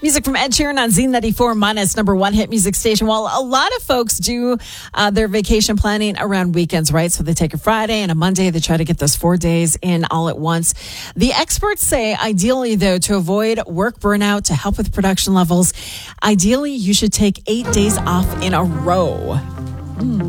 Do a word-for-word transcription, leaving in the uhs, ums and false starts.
Music from Ed Sheeran on Z ninety-four, Mona's number one hit music station. Well, a lot of folks do uh, their vacation planning around weekends, right? So they take a Friday and a Monday. They try to get those four days in all at once. The experts say, ideally, though, to avoid work burnout, to help with production levels, ideally, you should take eight days off in a row. Mm.